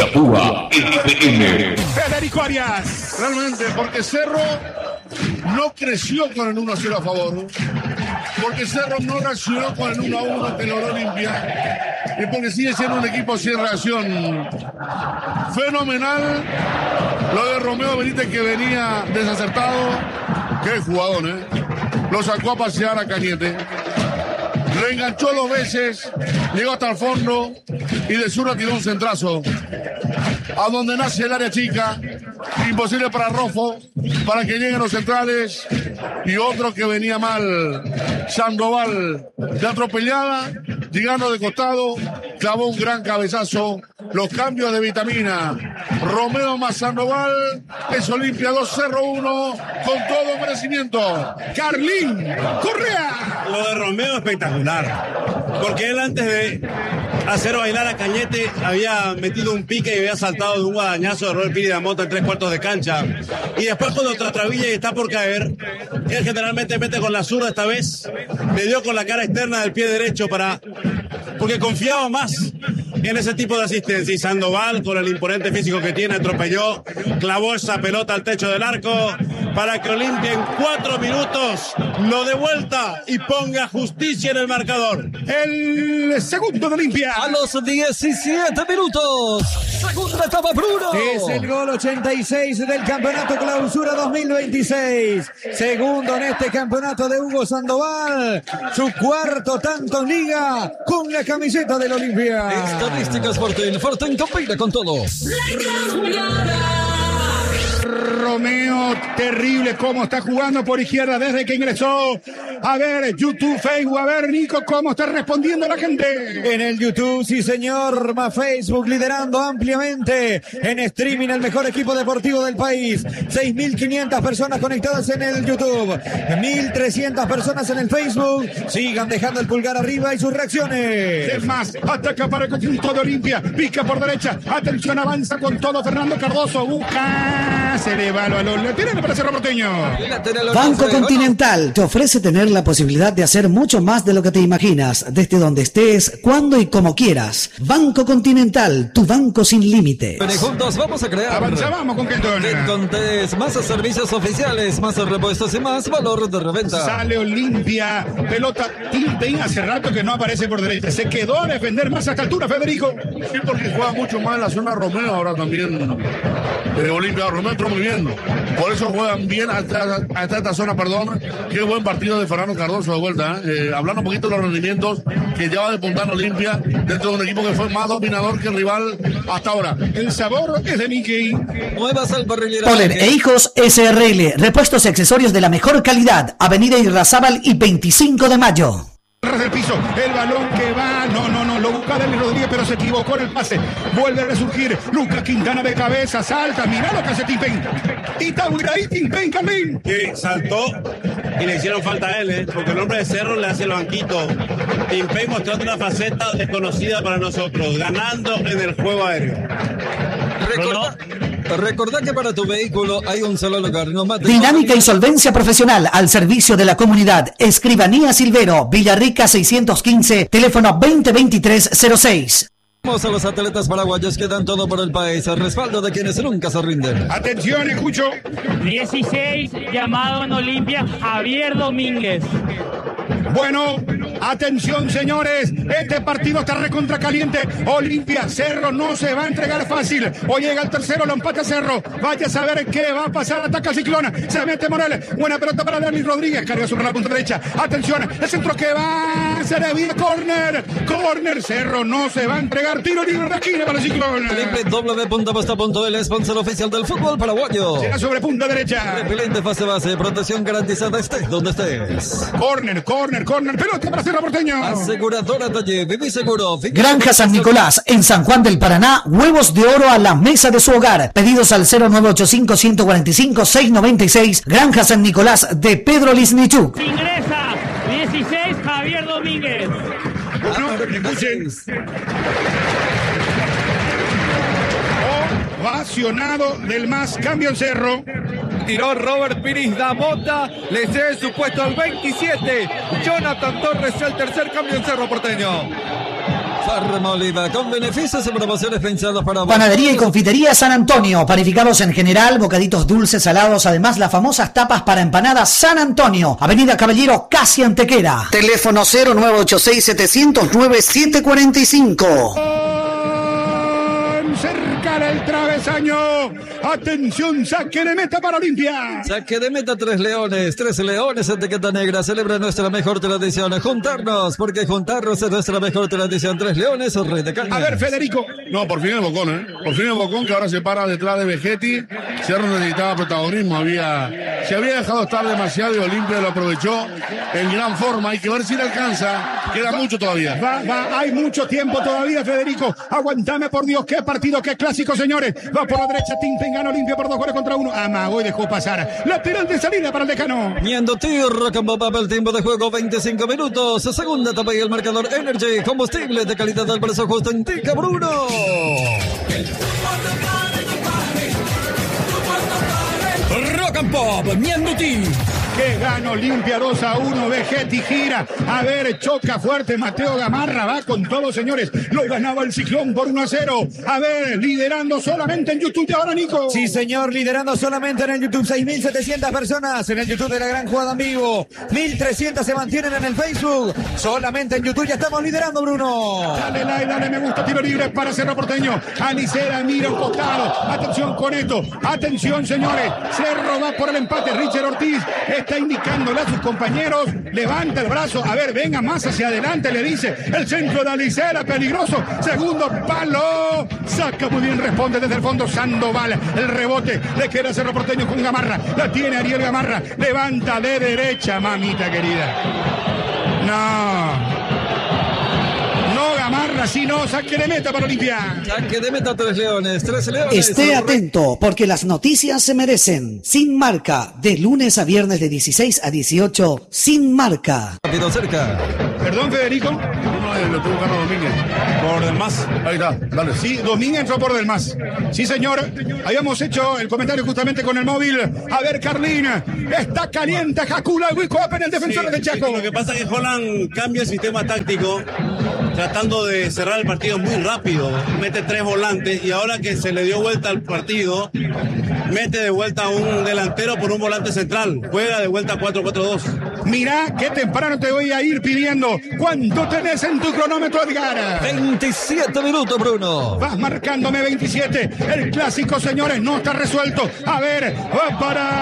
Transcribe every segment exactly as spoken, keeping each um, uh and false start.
Chapúa F M. Federico Arias. Realmente, porque Cerro no creció con el uno a cero a favor, porque Cerro no reaccionó con el uno a uno ante la Olimpia, y porque sigue siendo un equipo sin reacción. Fenomenal lo de Romeo Benítez, que venía desacertado. Qué jugador, ¿eh? Lo sacó a pasear a Cañete. Lo enganchó dos veces, llegó hasta el fondo y de zurda tiró un centrazo. A donde nace el área chica, imposible para Rofo, para que lleguen los centrales. Y otro que venía mal, Sandoval, de atropellada, llegando de costado, clavó un gran cabezazo. Los cambios de Vitamina, Romeo más Sandoval, es Olimpia dos Cerro uno, con todo merecimiento. Carlín Correa. Lo de Romeo espectacular, porque él antes de hacer bailar a Cañete había metido un pique y había saltado de un guadañazo de Robert Piri de Mota en tres cuartos de cancha. Y después cuando trastabilla y está por caer, él generalmente mete con la zurda. Esta vez le dio con la cara externa del pie derecho para, porque confiaba más en ese tipo de asistencia. Y Sandoval, con el imponente físico que tiene, atropelló, clavó esa pelota al techo del arco para que Olimpia en cuatro minutos lo dé vuelta y ponga justicia en el marcador. El segundo de Olimpia. A los diecisiete minutos. Segunda etapa, Bruno. Es el gol ochenta y seis del Campeonato Clausura dos mil veintiséis. Segundo en este campeonato de Hugo Sandoval. Su cuarto tanto en liga con la camiseta del Olimpia. Estadísticas Fortín. Fortín compite con todo. Romeo, terrible cómo está jugando por izquierda desde que ingresó. A ver, YouTube, Facebook, a ver, Nico, cómo está respondiendo la gente. En el YouTube, sí señor, más Facebook liderando ampliamente. En streaming, el mejor equipo deportivo del país. seis mil quinientas personas conectadas en el YouTube. mil trescientas personas en el Facebook. Sigan dejando el pulgar arriba y sus reacciones. Es más, ataca para el conjunto de Olimpia. Pica por derecha. Atención, avanza con todo Fernando Cardoso. Busca. Se le va el balón. Le tiene para Cerro Porteño. Banco Continental te ofrece tener la posibilidad de hacer mucho más de lo que te imaginas, desde donde estés, cuando y como quieras. Banco Continental, tu banco sin límites. Ven juntos vamos a crear. Avanzamos con Kenton. Kenton Test, más servicios oficiales, más repuestos y más valor de reventa. Sale Olimpia. Pelota Tintín, hace rato que no aparece por derecha. Se quedó a defender más a esta altura, Federico. Sí, porque juega mucho más en la zona Romeo ahora también. Eh, Olimpia, Romeo entró muy bien. Por eso juegan bien hasta, hasta esta zona, perdón. Qué buen partido de Fernando Cardoso de vuelta. ¿eh? Eh, hablando un poquito de los rendimientos que lleva despuntando Olimpia dentro de un equipo que fue más dominador que el rival hasta ahora. El sabor es de Mickey. Muevas al parrillero. Poler e Hijos S R L, repuestos y accesorios de la mejor calidad. Avenida Irrazábal y veinticinco de mayo. Ras del piso, el balón que va, no, no, no, lo busca Deli Rodríguez, pero se equivocó en el pase, vuelve a resurgir, Lucas Quintana de cabeza, salta, mira lo que hace Timpen, Itaúraí, Timpen, Carlín. Que saltó y le hicieron falta a él, ¿eh? Porque el hombre de Cerro le hace el banquito. Timpen mostró una faceta desconocida para nosotros, ganando en el juego aéreo. Recordá, recordá que para tu vehículo hay un solo lugar. No mates. Dinámica y solvencia profesional al servicio de la comunidad. Escribanía Silvero, Villarrica seiscientos quince, teléfono veinte veintitrés cero seis. Vamos a los atletas paraguayos que dan todo por el país, al respaldo de quienes nunca se rinden. Atención, escucho. dieciséis, llamado en Olimpia, Javier Domínguez. Bueno, atención señores, este partido está recontra caliente. Olimpia, Cerro no se va a entregar fácil. Hoy llega el tercero, lo empata Cerro. Vaya a saber qué va a pasar, ataca Ciclona. Se mete Morales, buena pelota para Dani Rodríguez, carga sobre la punta derecha. Atención, el centro que va, se le viene córner. Córner, Cerro no se va a entregar. Tiro libre de esquina para Ciclona. doble u doble u doble u punto posta punto ele, sponsor oficial del fútbol paraguayo. Será sobre punta derecha. Repelente fase base, protección garantizada, estés donde estés. Córner, córner, córner, pelota para Cerro Porteño. Aseguradora Talle, viví seguro. Granja San Nicolás, en San Juan del Paraná, huevos de oro a la mesa de su hogar. Pedidos al cero nueve ocho cinco, uno cuatro cinco, seis nueve seis. Granja San Nicolás de Pedro Lisnichuk. Ingresa, dieciséis, Javier Domínguez. Bueno, escuchen. Ovacionado del más, cambio en Cerro. Tiró Robert Piris da Mota, le cede su puesto al veintisiete. Jonathan Torres, el tercer cambio en Cerro Porteño. Farmoliva, con beneficios y promociones pensados para... Panadería y confitería San Antonio, panificados en general, bocaditos dulces, salados, además las famosas tapas para empanadas San Antonio, Avenida Caballero, casi Antequera. Teléfono cero nueve ocho seis siete cero cero nueve siete cuatro cinco. Cerca del travesaño. Atención, saque de meta para Olimpia. Saque de meta Tres Leones. Tres Leones en Tequeta Negra. Celebra nuestra mejor tradición. Juntarnos, porque juntarnos es nuestra mejor tradición. Tres Leones, Rey de Carne. A ver, Federico. No, por fin el Bocón, ¿eh? Por fin el Bocón que ahora se para detrás de Vegetti. Cerro necesitaba protagonismo. Había, se había dejado estar demasiado y Olimpia lo aprovechó en gran forma. Hay que ver si le alcanza. Queda mucho todavía. Va, va, hay mucho tiempo todavía, Federico. Aguantame, por Dios. Qué partido, qué clásico, señores. Va por la derecha, Tinten gana Olimpia por dos goles contra uno. Amagó y dejó pasar. Lateral de salida para el decano. Miendo tierra con papá, el tiempo de juego veinticinco minutos. Segunda etapa y el marcador Energy. Combustible de calidad al precio justo en Tica, Bruno. Rock and Pop, Mienduti. Que gana Olimpia dos a uno. Vegetti gira. A ver, choca fuerte. Mateo Gamarra va con todos, señores. Lo ganaba el Ciclón por uno a cero. A ver, liderando solamente en YouTube. Y ahora, Nico. Sí, señor, liderando solamente en el YouTube. seis mil setecientas personas en el YouTube de La Gran Jugada en vivo. mil trescientas se mantienen en el Facebook. Solamente en YouTube ya estamos liderando, Bruno. Dale like, dale me gusta. Tiro libre para Cerro Porteño. Anicera mira un costado. Atención con esto. Atención, señores. Cerro va por el empate. Richard Ortiz está indicándole a sus compañeros, levanta el brazo, a ver, venga más hacia adelante, le dice, el centro de Alicera, peligroso, segundo palo, saca muy bien, responde desde el fondo Sandoval, el rebote, le queda Cerro Porteño con Gamarra, la tiene Ariel Gamarra, levanta de derecha, mamita querida, no... Gamarra, si no, saque de meta para Olimpia. Saque de meta Tres Leones, Tres Leones. Esté atento, porque las noticias se merecen. Sin Marca, de lunes a viernes de dieciséis a dieciocho, Sin Marca. Rápido cerca. Perdón, Federico. Uno lo tuvo Carlos Domínguez. Por Del Mas. Ahí está, dale. Sí, Domínguez entró por Del Mas. Sí, señor. Habíamos hecho el comentario justamente con el móvil. A ver, Carlín. Está caliente Jacula Huico en el defensor sí, de Chaco. Lo que pasa es que Holland cambia el sistema táctico, tratando de cerrar el partido muy rápido. Mete tres volantes y ahora que se le dio vuelta al partido, mete de vuelta a un delantero por un volante central. Juega de vuelta cuatro cuatro dos. Mirá qué temprano te voy a ir pidiendo. ¿Cuánto tenés en tu cronómetro, Edgar? veintisiete minutos, Bruno. Vas marcándome veintisiete. El clásico, señores, no está resuelto. A ver, va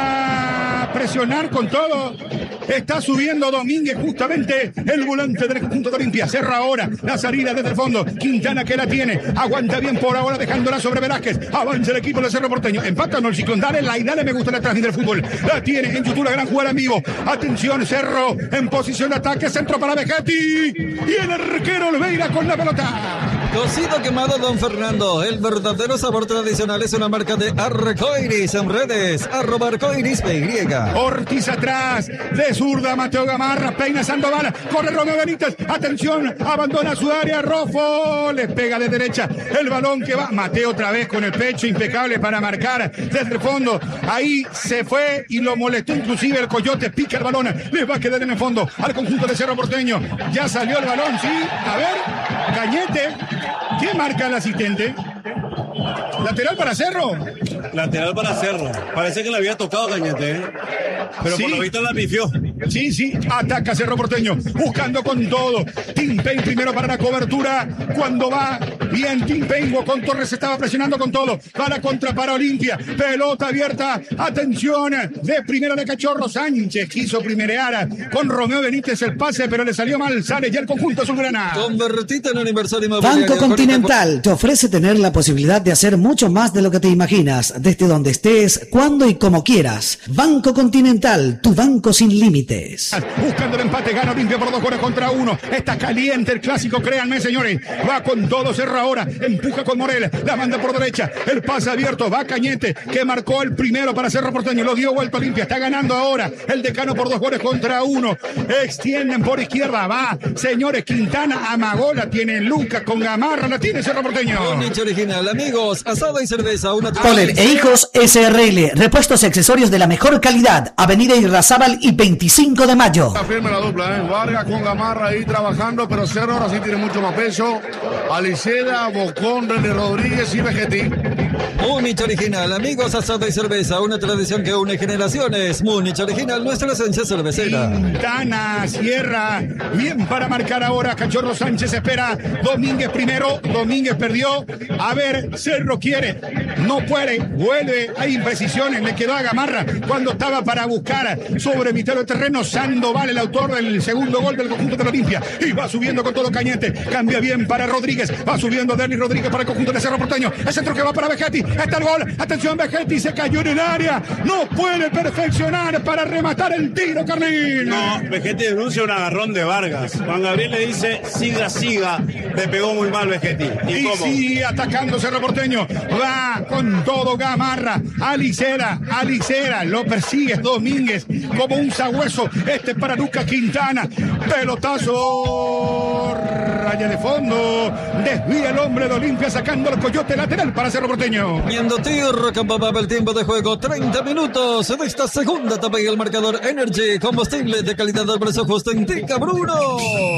para presionar con todo. Está subiendo Domínguez, justamente el volante del conjunto de Olimpia. Cerra ahora la salida desde el fondo. Quintana que la tiene. Aguanta bien por ahora, dejándola sobre Velázquez. Avanza el equipo de Cerro Porteño. Empatan el Ciclón. Dale like, dale me gusta la transmisión del fútbol. La tiene en YouTube La Gran Jugada en vivo. Atención, Cerro en posición de ataque. Centro para Vegetti. Y el arquero Olveira con la pelota. Cocido quemado Don Fernando. El verdadero sabor tradicional es una marca de Arcoiris en redes. Arroba Arcoiris P Y. Ortiz atrás. De zurda Mateo Gamarra. Peina Sandoval. Corre Romeo Benítez. Atención. Abandona su área. Rofo. Le pega de derecha. El balón que va. Mateo otra vez con el pecho impecable para marcar desde el fondo. Ahí se fue y lo molestó inclusive el Coyote. Pica el balón. Le va a quedar en el fondo al conjunto de Cerro Porteño. Ya salió el balón. Sí. A ver. Cañete. ¿Qué marca el asistente? ¿Lateral para Cerro? Lateral para Cerro. Parece que le había tocado Cañete, ¿eh? Pero sí, por lo visto la pifió. Sí, sí, ataca Cerro Porteño, buscando con todo. Tim Payne primero para la cobertura. Cuando va bien Tim Payne, con Torres estaba presionando con todo. Para contra para Olimpia. Pelota abierta. Atención. De primera de Cachorro Sánchez. Quiso primerear con Romeo Benítez el pase, pero le salió mal. Sale ya el conjunto azulgrana. Convertite en un inversor inmobiliario. Banco Continental te ofrece tener la posibilidad de hacer mucho más de lo que te imaginas, desde donde estés, cuando y como quieras. Banco Continental, tu banco sin límites. Buscando el empate, gana Olimpia por dos goles contra uno. Está caliente el clásico, créanme, señores. Va con todo Cerro ahora, empuja con Morel, la manda por derecha, el pase abierto, va Cañete, que marcó el primero para Cerro Porteño, lo dio vuelta Olimpia, está ganando ahora el Decano por dos goles contra uno, extienden por izquierda, va, señores, Quintana amagó, la tiene Lucas con Gamarra, la tiene Cerro Porteño. Un nicho original, amigos, asado y cerveza, una... Poler e Hijos S R L, repuestos y accesorios de la mejor calidad, Avenida Irrazábal y veinticinco de mayo. Está firme la dupla, ¿eh? Vargas con Gamarra ahí trabajando, pero Cerro ahora sí tiene mucho más peso. Aliceda, Bocón, René Rodríguez y Vegetti. Múnich original, amigos, asado y cerveza, una tradición que une generaciones. Múnich original, nuestra esencia cervecera. Quintana, Sierra, bien para marcar ahora, Cachorro Sánchez espera, Domínguez primero, Domínguez perdió, a ver, Cerro quiere, no puede, vuelve, hay imprecisiones, le quedó a Gamarra cuando estaba para buscar sobre mitad del terreno, Sandoval, el autor del segundo gol del conjunto de la Olimpia, y va subiendo con todo Cañete, cambia bien para Rodríguez, va subiendo Derly Rodríguez para el conjunto de Cerro Porteño, el centro que va para Vegetti, está el gol, atención Vegetti, se cayó en el área, no puede perfeccionar para rematar el tiro, Carlín. No, Vegetti denuncia un agarrón de Vargas, Juan Gabriel le dice, siga, siga, le pegó muy mal Vegetti. Y, y sigue atacando Cerro Porteño, va con todo Gamarra, Alicera, Alicera, lo persigue Domínguez como un sabueso, este es para Lucas Quintana, pelotazo, raya de fondo, desvía el hombre de Olimpia sacando el coyote lateral para Cerro Porteño. Viendo tierra, Campababa, el tiempo de juego, treinta minutos de esta segunda etapa y el marcador Energy, combustible de calidad al precio justo, indica Bruno.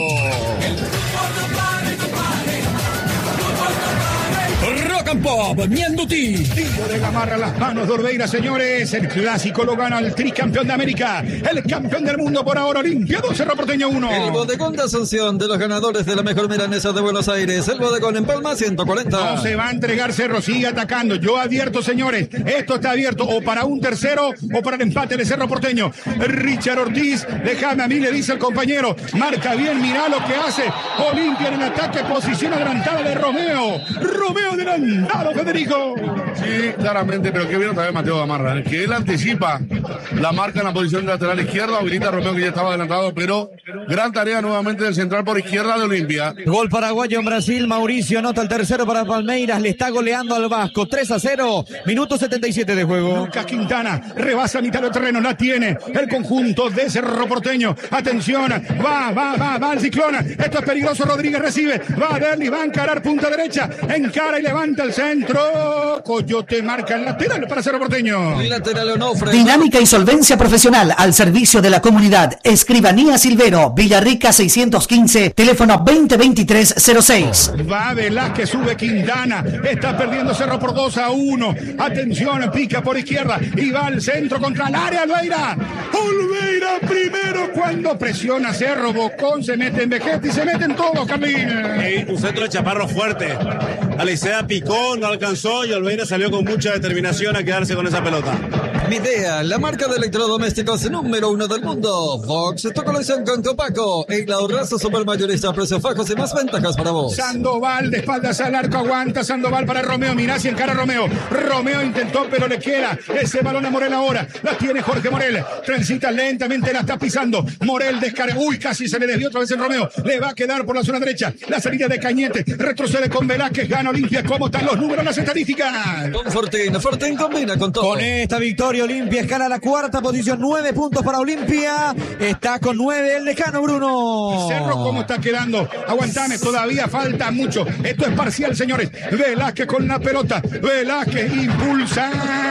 Rock and Pop, Mianduti. Tiro de Gamarra, las manos de Orbeira, señores. El clásico lo gana el tricampeón de América. El campeón del mundo por ahora, Olimpia dos, Cerro Porteño uno. El bodegón de Asunción de los ganadores de la mejor milanesa de Buenos Aires. El bodegón en Palma, ciento cuarenta. No se va a entregar Cerro, sigue atacando. Yo advierto, señores, esto está abierto o para un tercero o para el empate de Cerro Porteño. Richard Ortiz, déjame a mí, le dice el compañero. Marca bien, mirá lo que hace. Olimpia en el ataque, posición adelantada de Romeo. Romeo adelantado, Federico. Sí, claramente, pero qué bien también Mateo Gamarra, que él anticipa la marca en la posición de lateral izquierdo, habilita a Romeo que ya estaba adelantado, pero gran tarea nuevamente del central por izquierda de Olimpia. Gol paraguayo en Brasil, Mauricio anota el tercero para Palmeiras, le está goleando al Vasco, tres a cero, minuto setenta y siete de juego. Lucas Quintana rebasa mitad del terreno, la tiene el conjunto de Cerro Porteño, atención, va, va, va, va el ciclón, esto es peligroso, Rodríguez recibe, va a Derly, va a encarar punta derecha, encara y levanta el centro, Coyote marca el lateral para Cerro Porteño. Lateral Onofre. Dinámica y solvencia profesional al servicio de la comunidad. Escribanía Silvero, Villarrica seiscientos quince, teléfono veinte veintitrés cero seis. Va Velázquez, sube Quintana, está perdiendo Cerro por dos a uno. Atención, pica por izquierda y va al centro contra el área, Olveira. Olveira primero cuando presiona Cerro, Bocón se mete en Vegetti y se mete en todo, Carlín. Sí, un centro de Chaparro fuerte. Alicea picó, no alcanzó y Olveira salió con mucha determinación a quedarse con esa pelota. Midea, la marca de electrodomésticos número uno del mundo. Fox, tu colección con Copaco. El ahorrazo supermayorista, precios bajos y más ventajas para vos. Sandoval de espaldas al arco, aguanta Sandoval para Romeo. Mirá si encara Romeo. Romeo intentó, pero le queda ese balón a Morel ahora. La tiene Jorge Morel. Transita lentamente, la está pisando. Morel descarga. Uy, casi se le desvió otra vez en Romeo. Le va a quedar por la zona derecha. La salida de Cañete. Retrocede con Velázquez. Gana Olimpia. ¿Cómo están los números, las estadísticas? Con Fortín. Fortín combina con todo. Con esta victoria, Olimpia escala a la cuarta posición. Nueve puntos para Olimpia. Está con nueve el Decano, Bruno. Cerro, ¿cómo está quedando? Aguantame, todavía falta mucho. Esto es parcial, señores. Velázquez con la pelota. Velázquez impulsa.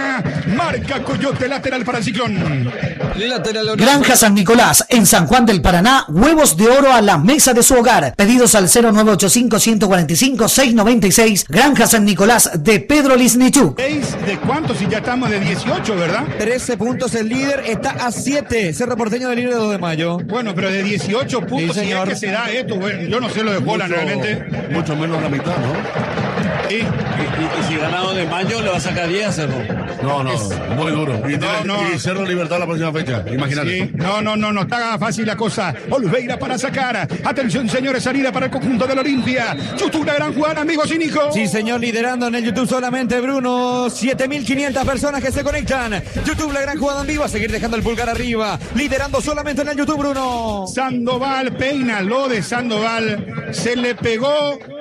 Marca Coyote, lateral para el Ciclón. Lateral. Granja San Nicolás, en San Juan del Paraná. Huevos de oro a la mesa de su hogar. Pedidos al cero nueve ocho cinco, uno cuatro cinco, seis nueve seis. Granja San Nicolás de Pedro Lisnichuk. ¿seis de cuántos? Si ya estamos de dieciocho, ¿verdad? trece puntos el líder, está a siete. Cerro Porteño del líder dos de mayo. Bueno, pero de dieciocho puntos, sí, si es que se da esto, bueno, yo no sé lo de Holland realmente. Mucho menos la mitad, ¿no? Sí. Y, y, y si ganado de mayo le va a sacar diez a Cerro. No, no, muy duro. Y, No, tiene- no. y Cerro Libertad la próxima fecha, imagínate. Sí, no, no, no, no está fácil la cosa. Olveira para sacar. Atención, señores, salida para el conjunto del Olimpia. YouTube, la gran jugada, amigos y Nico. Sí, señor, liderando en el YouTube solamente, Bruno. siete mil quinientas personas que se conectan. YouTube, la gran jugada en vivo. A seguir dejando el pulgar arriba. Liderando solamente en el YouTube, Bruno. Sandoval peina, lo de Sandoval. Se le pegó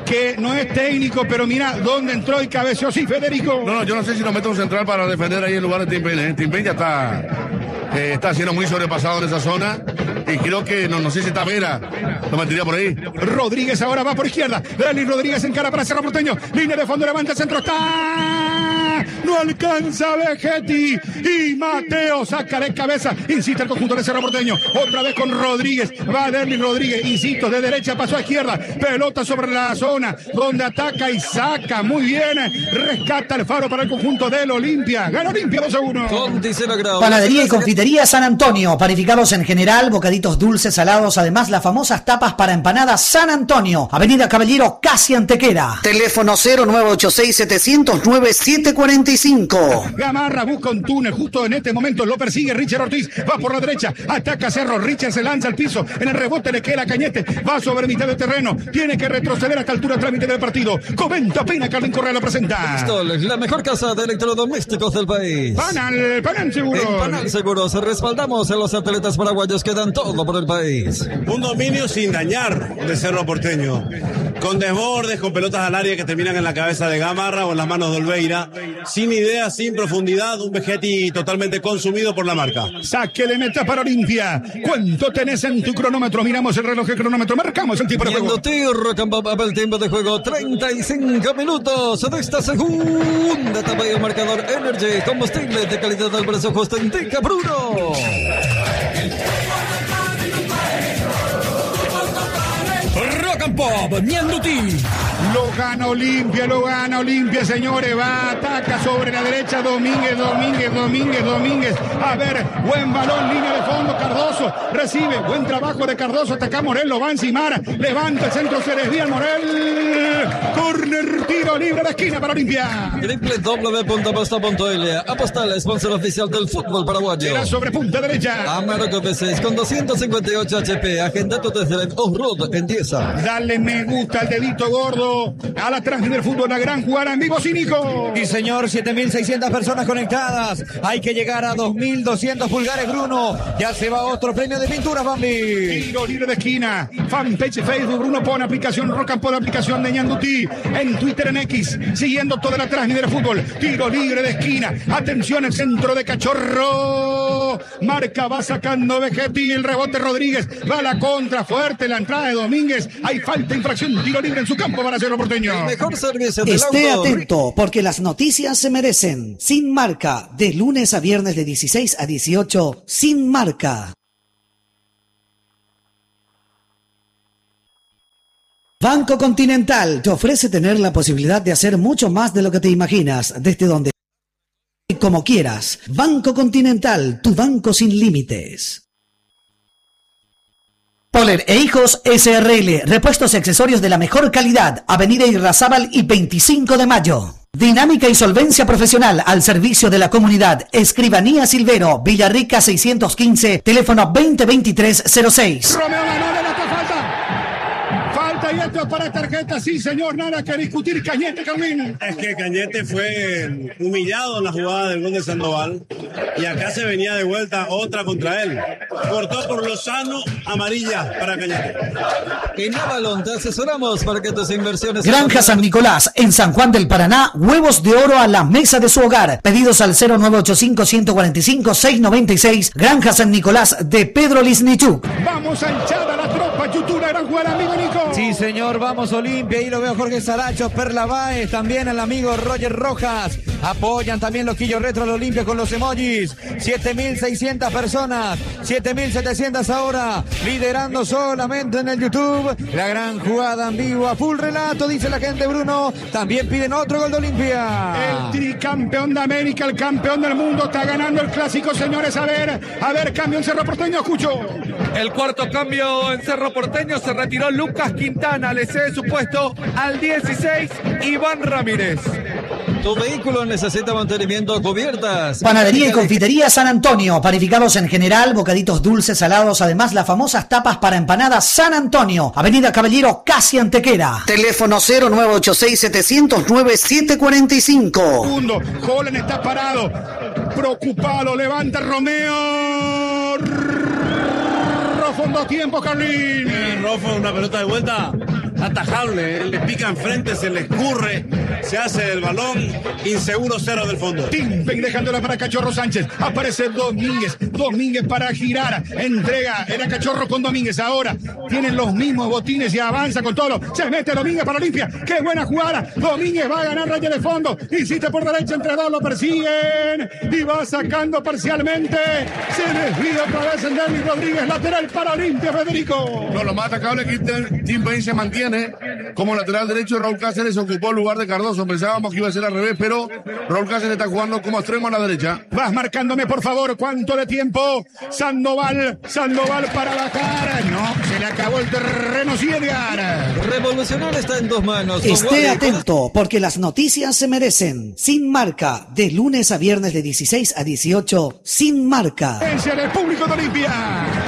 que no es técnico, pero mira dónde entró y cabeceó, sí, Federico. No, no, yo no sé si nos mete un central para defender ahí en lugar de Tim Payne. ¿eh? Tim Payne ya está, eh, está siendo muy sobrepasado en esa zona. Y creo que, no, no sé si Tavera lo metería por ahí. Rodríguez ahora va por izquierda. Dani Rodríguez encara para Cerro Porteño. Línea de fondo, levanta el centro. ¡Está! No alcanza Vegetti. Y Mateo saca de cabeza. Insiste el conjunto de Cerro Porteño. Otra vez con Rodríguez. Va Derly Rodríguez. Insisto, de derecha pasó a izquierda. Pelota sobre la zona donde ataca y saca. Muy bien. Rescata el faro para el conjunto del Olimpia. Gana Olimpia dos a uno. Panadería y confitería San Antonio. Panificados en general, bocaditos dulces, salados. Además, las famosas tapas para empanadas San Antonio. Avenida Caballero, casi Antequera. Teléfono cero nueve ocho seis siete cero cero nueve siete cuatro cinco. Gamarra busca un túnel. Justo en este momento lo persigue Richard Ortiz. Va por la derecha. Ataca Cerro. Richard se lanza al piso. En el rebote le queda Cañete. Va sobre mitad de terreno. Tiene que retroceder a esta altura trámite del partido. Comenta pena. Carlin Correa lo presenta. Stol, la mejor casa de electrodomésticos del país. Panal, Panal Seguros. En Panal Seguros respaldamos a los atletas paraguayos que dan todo por el país. Un dominio sin dañar de Cerro Porteño. Con desbordes, con pelotas al área que terminan en la cabeza de Gamarra o en las manos de Olveira. Sin idea, sin profundidad, un Vegetti totalmente consumido por la marca. Saque de meta para Olimpia. ¿Cuánto tenés en tu cronómetro? Miramos el reloj de cronómetro. Marcamos el tiempo de juego. El tiempo de juego, treinta y cinco minutos de esta segunda etapa y el marcador Energy, combustible de calidad al precio justo en Tica Bruno. Rock and Pop, Mianduti. Lo gana Olimpia, lo gana Olimpia, señores. Va, ataca sobre la derecha Domínguez, Domínguez, Domínguez, Domínguez. A ver, buen balón, línea de fondo, Cardoso recibe, buen trabajo de Cardoso, ataca Morel, lo va a encimar, levanta el centro, se desvía Morel. Corner, tiro libre de esquina para Olimpia. w w w punto aposta punto l a. Aposta, el sponsor oficial del fútbol paraguayo. Será sobre punta derecha. Amargo P seis con doscientos cincuenta y ocho H P. Agenda tu test drive off-road en Dieza. Dale me gusta al dedito gordo a la transmisión del fútbol, la gran jugada en vivo, Cínico. Sí, señor, siete mil seiscientas personas conectadas. Hay que llegar a dos mil doscientos pulgares, Bruno. Ya se va otro premio de pinturas, Bambi. Tiro libre de esquina. Fanpage Facebook, Bruno pone aplicación Rock and Pop, aplicación de Ñandutí. En Twitter, en X, siguiendo toda la transmisión del fútbol. Tiro libre de esquina. Atención, el centro de Cachorro. Marca, va sacando Vegetti. El rebote Rodríguez. Va a la contra, fuerte la entrada de Domínguez. Hay falta, infracción, tiro libre en su campo para Cerro Porteño. El mejor servicio del Esté auto. atento, porque las noticias se merecen. Sin Marca, de lunes a viernes de dieciséis a dieciocho, Sin Marca. Banco Continental te ofrece tener la posibilidad de hacer mucho más de lo que te imaginas, desde donde y como quieras. Banco Continental, tu banco sin límites. Poller e Hijos S R L, repuestos y accesorios de la mejor calidad, Avenida Irrazábal y veinticinco de mayo. Dinámica y solvencia profesional al servicio de la comunidad. Escribanía Silvero, Villarrica seiscientos quince, teléfono veinte veintitrés cero seis. Romeo Ganone, la falta. Falta y esto es para tarjeta, sí señor, nada que discutir. Cañete, Carlín. Es que Cañete fue humillado en la jugada del gol de Sandoval y acá se venía de vuelta otra contra él. Cortó por Lozano, amarilla para Cañete. En Avalon te asesoramos para que tus inversiones... Granja San Nicolás, en San Juan del Paraná, huevos de oro a la mesa de su hogar. Pedidos al cero nueve ocho cinco, uno cuatro cinco, seis nueve seis. Granja San Nicolás de Pedro Lisnichuk. Vamos a echar a la tropa, Yutura, gran jugada, amigo Nico. Sí, señor, vamos Olimpia. Ahí lo veo Jorge Saracho, Perla Báez, también el amigo Roger Rojas. Apoyan también los Quillos Retro al Olimpia con los emojis. siete mil seiscientas personas, siete mil setecientas ahora, liderando solamente en el YouTube. La gran jugada en vivo, a full relato, dice la gente, Bruno. También piden otro gol de Olimpia. El tricampeón de América, el campeón del mundo, está ganando el clásico, señores. A ver, a ver, cambio en Cerro Porteño, escucho. El cuarto cambio en Cerro Porteño, se retiró Lucas Quintana, le cede su puesto al dieciséis, Iván Ramírez. Tu vehículo necesita mantenimiento, cubiertas. Panadería y confitería San Antonio, panificados en general, bocaditos dulces, salados, además las famosas tapas para empanadas San Antonio, Avenida Caballero, casi Antequera. Teléfono cero nueve ocho seis, siete cero cero, nueve siete cuatro cinco. Segundo, Holland está parado, preocupado, levanta Romeo. Fondo tiempo, Carlín. Eh, Rofo, una pelota de vuelta atajable. Él le pica enfrente, se le escurre, se hace el balón, inseguro cero del fondo. Timpen dejándola para Cachorro Sánchez. Aparece Domínguez. Domínguez para girar. Entrega. Era Cachorro con Domínguez. Ahora tienen los mismos botines y avanza con todo. Se mete Domínguez para Olimpia. ¡Qué buena jugada! Domínguez va a ganar raya de fondo. Insiste por derecha. Entre dos lo persiguen. Y va sacando parcialmente. Se desvía otra vez en Derby Rodríguez. Lateral para Olimpia, Federico. No, lo más atacable es que Tim Payne se mantiene como lateral derecho. Raúl Cáceres ocupó el lugar de Cardoso. Pensábamos que iba a ser al revés, pero Raúl Cáceres está jugando como extremo a la derecha. Vas marcándome, por favor, cuánto de tiempo. Sandoval, Sandoval para bajar. No, se le acabó el terreno sin Edgar. Revolucionar está en dos manos. Esté atento, porque las noticias se merecen. Sin Marca, de lunes a viernes de dieciséis a dieciocho, Sin Marca. Es el público de Olimpia.